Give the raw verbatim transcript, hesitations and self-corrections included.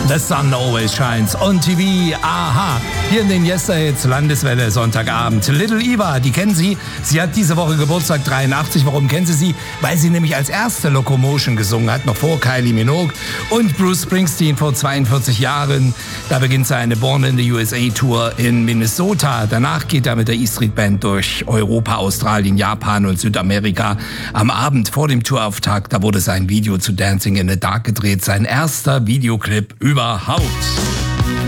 The Sun Always Shines on T V. Aha. Hier in den Yesterhits Landeswelle Sonntagabend. Little Eva, die kennen Sie. Sie hat diese Woche Geburtstag, dreiundachtzig. Warum kennen Sie sie? Weil sie nämlich als erste Locomotion gesungen hat, noch vor Kylie Minogue. Und Bruce Springsteen vor zweiundvierzig Jahren. Da beginnt seine Born in the U S A Tour in Minnesota. Danach geht er mit der E Street Band durch Europa, Australien, Japan und Südamerika. Am Abend vor dem Tourauftakt, da wurde sein Video zu Dancing in the Dark gedreht. Sein erster Videoclip überhaupt.